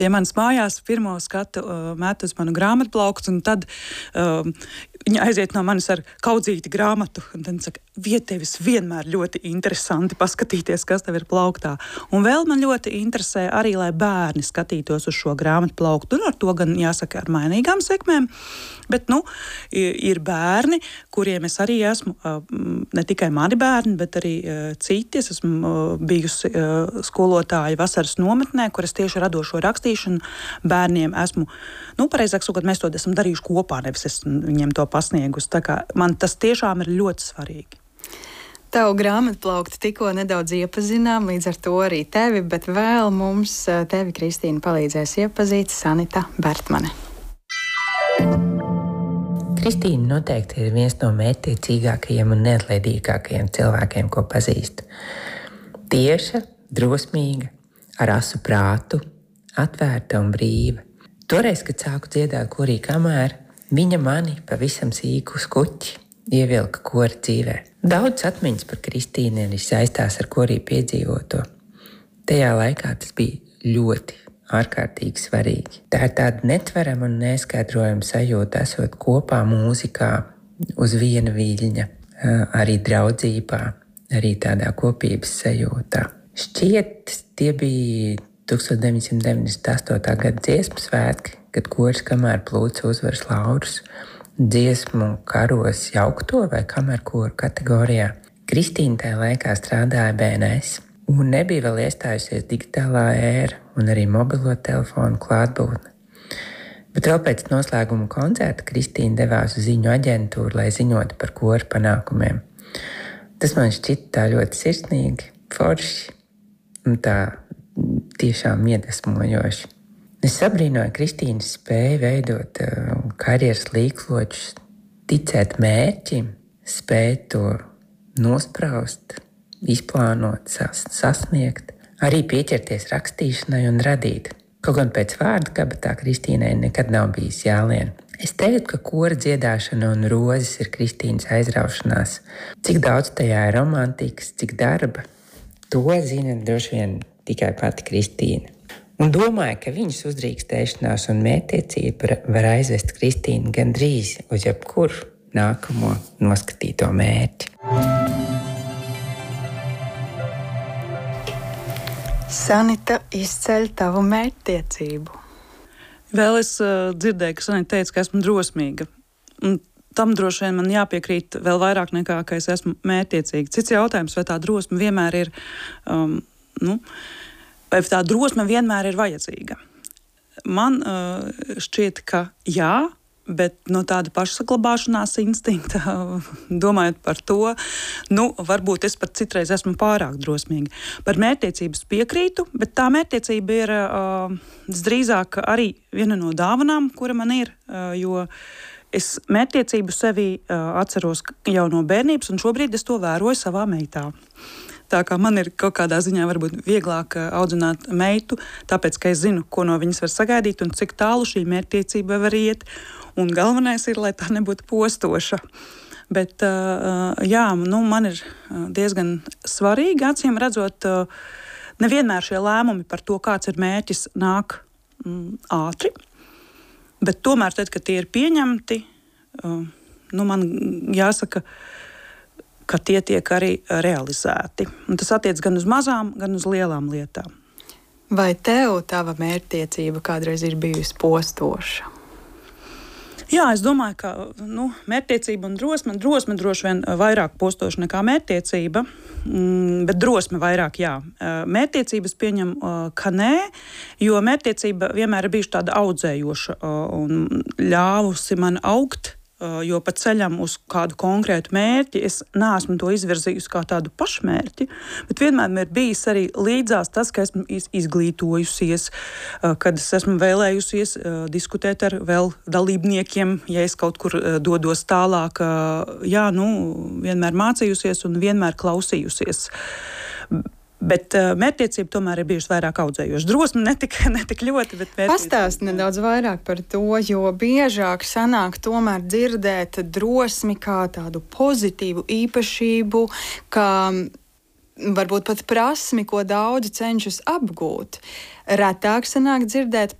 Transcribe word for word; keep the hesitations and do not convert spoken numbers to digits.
Ja manas mājās pirmo skatu uh, met uz manu grāmatplauktu, un tad uh, viņa aiziet no manis ar kaudzīti grāmatu, un tad saka, vietēvis vienmēr ļoti interesanti paskatīties, kas tev ir plauktā. Un vēl man ļoti interesē arī, lai bērni skatītos uz šo grāmatplauktu, un ar to gan jāsaka ar mainīgām sekmēm, bet, nu, ir bērni, kuriem es arī esmu, uh, ne tikai mani bērni, bet arī uh, citi. Es esmu uh, bijusi uh, skolotāja vasaras nometnē, kur es tieši radošo rakstīšanu bērniem esmu, nu, pareizāk sakot, mēs to esam darījuši kopā, nevis es viņiem to pasniegus. Tā kā man tas tiešām ir ļoti svarīgi. Tavu grāmatplauktu tikko nedaudz iepazinām, līdz ar to arī tevi, bet vēl mums tevi, Kristīna, palīdzēs iepazīt Sanita Bertmane. Kristīna noteikti ir viens no mērķtiecīgākajiem un neatlaidīgākajiem cilvēkiem, ko pazīstu. Tieša, drosmīga, ar asu prātu, atvērta un brīva. Toreiz, kad sāku dziedāt korī kamēr, viņa mani pavisam sīku skuķi ievilka kora dzīvē. Daudz atmiņas par Kristīnu arī saistās ar korī piedzīvoto. Tajā laikā tas bija ļoti ārkārtīgi svarīgi. Tā ir tāda netverama un neskaidrojama sajūta, esot kopā mūzikā, uz viena viļņa, arī draudzībā, arī tādā kopības sajūtā. Šķiet, tie bija tūkstoš deviņsimt deviņdesmit astotā gada dziesmu svētki, kad koris kamēr plūca uzvaras laurus dziesmu karos jaukto vai kamerkoru kategorijā. Kristīna tajā laikā strādāja B N S un nebija vēl iestājusies digitālā ēra un arī mobilo telefonu klātbūtne. Bet vēl pēc noslēguma koncerta Kristīna devās uz ziņu aģentūru, lai ziņotu par kora panākumiem. Tas man šķita tā ļoti sirsnīgi, forši un tā tiešām iedvesmojoši. Es sabrīnoju Kristīnas spēju veidot uh, karjeras līkločus, ticēt mērķim, spēt to nospraust, izplānot, sas, sasniegt, arī pieķerties rakstīšanai un radīt. Kaut gan pēc vārda kabatā Kristīnai nekad nav bijis jālien. Es teiktu, ka kora dziedāšana un rozes ir Kristīnas aizraušanās. Cik daudz tajā ir romantikas, cik darba, to zina droši vien tikai pati Kristīna. Un domāju, ka viņas uzdrīkstēšanās un mērķtiecība var aizvest Kristīnu gandrīz uz jebkuru nākamo noskatīto mērķi. Sanita izceļ tavu mērķtiecību. Vēl es uh, dzirdēju, ka Sanita teica, ka esmu drosmīga. Un tam droši vien man jāpiekrīt vēl vairāk nekā, ka es esmu mērķtiecīga. Cits jautājums, vai tā drosme vienmēr ir, um, nu, vai tā drosme vienmēr ir vajadzīga. Man uh, šķiet, ka jā, bet no tāda pašsaglabāšanās instinkta, domājot par to, nu, varbūt es pat citreiz esmu pārāk drosmīga. Par mērķtiecības piekrītu, bet tā mērķtiecība ir uh, drīzāk arī viena no dāvanām, kura man ir, uh, jo es mērķtiecību sevī uh, atceros jau no bērnības, un šobrīd es to vēroju savā meitā. Tā kā man ir kaut kādā ziņā varbūt vieglāk audzināt meitu, tāpēc, ka es zinu, ko no viņas var sagaidīt un cik tālu šī mērķtiecība var iet. Un galvenais ir, lai tā nebūtu postoša. Bet, jā, nu, man ir diezgan svarīgi, acīm redzot, nevienmēr šie lēmumi par to, kāds ir mērķis, nāk mm, ātri. Bet tomēr, tad, kad tie ir pieņemti, nu, man jāsaka, ka tie tiek arī realizēti. Un tas attiec gan uz mazām, gan uz lielām lietām. Vai tev tava mērķtiecība kādreiz ir bijusi postoša? Jā, es domāju, ka nu, mērķtiecība un drosme, drosme droši vien vairāk postoša nekā mērķtiecība, mm, bet drosme vairāk, jā. Mērķtiecības pieņem, ka nē, jo mērķtiecība vienmēr ir bijuši tāda audzējoša un ļāvusi man augt, jo pa ceļam uz kādu konkrētu mērķi es neesmu to izvirzījusi kā tādu pašmērķi, bet vienmēr ir bijis arī līdzās tas, ka esmu izglītojusies, kad es esmu vēlējusies diskutēt ar vēl dalībniekiem, ja es kaut kur dodos tālāk, jā, nu, vienmēr mācījusies un vienmēr klausījusies. Bet uh, mērķtiecība tomēr ir bijusi vairāk audzējoša. Drosme netik, netik ļoti, bet mērķtiecība. Pastāst nedaudz vairāk par to, jo biežāk sanāk tomēr dzirdēt drosmi kā tādu pozitīvu īpašību, kā varbūt pat prasmi, ko daudzi cenšas apgūt. Retāk sanāk dzirdēt